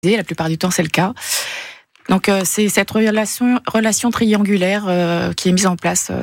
La plupart du temps, c'est le cas. Donc, c'est cette relation triangulaire qui est mise en place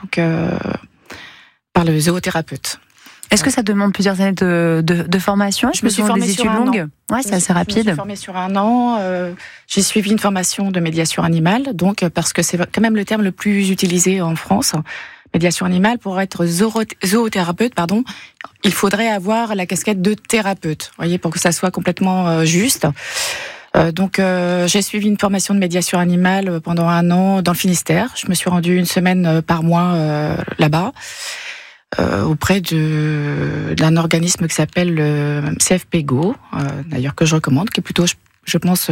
par le zoothérapeute. Est-ce que ça demande plusieurs années de formation? Je me suis formée sur un an. Ouais, c'est assez rapide. Je me suis formée sur un an. J'ai suivi une formation de médiation animale, donc parce que c'est quand même le terme le plus utilisé en France. Médiation animale, pour être zoothérapeute, il faudrait avoir la casquette de thérapeute, voyez, pour que ça soit complètement juste. Donc, j'ai suivi une formation de médiation animale pendant un an dans le Finistère. Je me suis rendue une semaine par mois là-bas, auprès d'un organisme qui s'appelle le CFPGO, d'ailleurs que je recommande, qui est plutôt, je pense,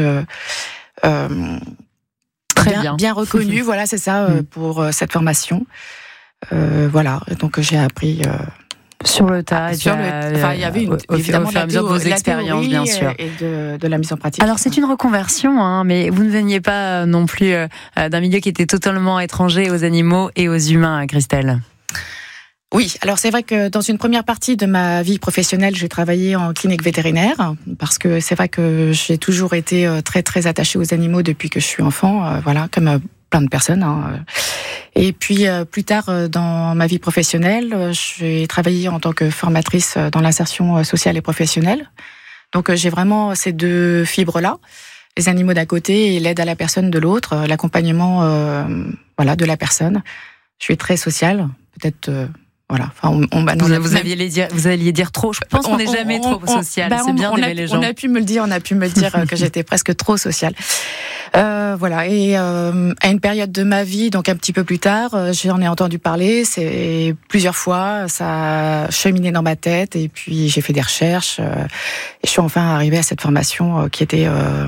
très bien reconnu. Voilà, c'est ça, pour cette formation. Voilà, donc j'ai appris sur le tas. Il y avait évidemment au fur et à mesure de vos expériences, bien sûr, et de la mise en pratique. Alors c'est une reconversion, mais vous ne veniez pas non plus d'un milieu qui était totalement étranger aux animaux et aux humains, Christelle. Oui, alors c'est vrai que dans une première partie de ma vie professionnelle, j'ai travaillé en clinique vétérinaire, parce que c'est vrai que j'ai toujours été très très attachée aux animaux depuis que je suis enfant, voilà, comme plein de personnes. Et puis plus tard dans ma vie professionnelle, j'ai travaillé en tant que formatrice dans l'insertion sociale et professionnelle. Donc j'ai vraiment ces deux fibres-là, les animaux d'un côté et l'aide à la personne de l'autre, l'accompagnement de la personne. Je suis très sociale, peut-être. Voilà. Enfin, vous alliez dire trop. Je pense qu'on n'est jamais trop social. C'est bien d'aimer les gens. On a pu me le dire que j'étais presque trop sociale. Voilà. Et à une période de ma vie, donc un petit peu plus tard, j'en ai entendu parler. C'est plusieurs fois, ça a cheminé dans ma tête. Et puis j'ai fait des recherches. Et je suis enfin arrivée à cette formation qui était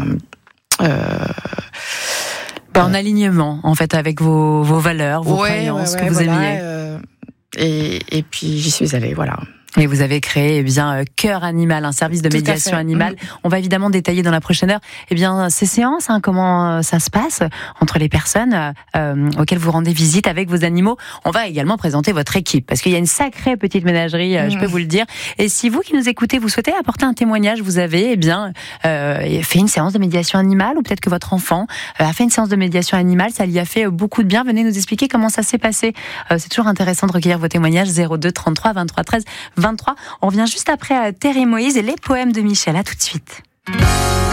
en alignement, en fait, avec vos valeurs, vos croyances que vous aimiez. Et puis j'y suis allée, voilà. Et vous avez créé, Cœur Animal, un service de médiation animale. On va évidemment détailler dans la prochaine heure, ces séances, comment ça se passe entre les personnes auxquelles vous rendez visite avec vos animaux. On va également présenter votre équipe, parce qu'il y a une sacrée petite ménagerie, je peux vous le dire. Et si vous qui nous écoutez, vous souhaitez apporter un témoignage, vous avez, fait une séance de médiation animale, ou peut-être que votre enfant a fait une séance de médiation animale, ça lui a fait beaucoup de bien. Venez nous expliquer comment ça s'est passé. C'est toujours intéressant de recueillir vos témoignages. 02 33 23 13 23. On revient juste après Terre et Moïse et les poèmes de Michel. À tout de suite.